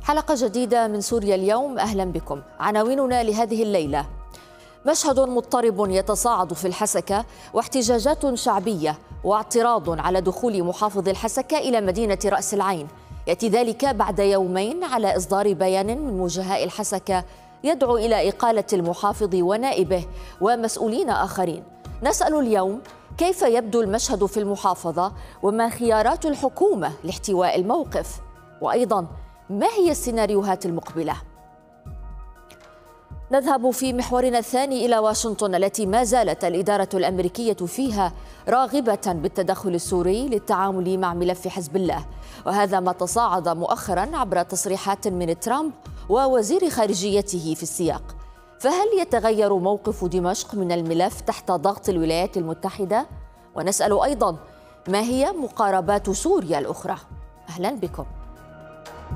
حلقة جديدة من سوريا اليوم، أهلا بكم. عناويننا لهذه الليلة: مشهد مضطرب يتصاعد في الحسكة، واحتجاجات شعبية واعتراض على دخول محافظ الحسكة إلى مدينة رأس العين. يأتي ذلك بعد يومين على إصدار بيان من وجهاء الحسكة يدعو إلى إقالة المحافظ ونائبه ومسؤولين آخرين. نسأل اليوم: كيف يبدو المشهد في المحافظة؟ وما خيارات الحكومة لاحتواء الموقف؟ وأيضا ما هي السيناريوهات المقبلة؟ نذهب في محورنا الثاني إلى واشنطن، التي ما زالت الإدارة الأمريكية فيها راغبة بالتدخل السوري للتعامل مع ملف حزب الله، وهذا ما تصاعد مؤخرا عبر تصريحات من ترامب ووزير خارجيته في السياق. فهل يتغير موقف دمشق من الملف تحت ضغط الولايات المتحدة؟ ونسأل أيضا: ما هي مقاربات سوريا الأخرى؟ أهلا بكم.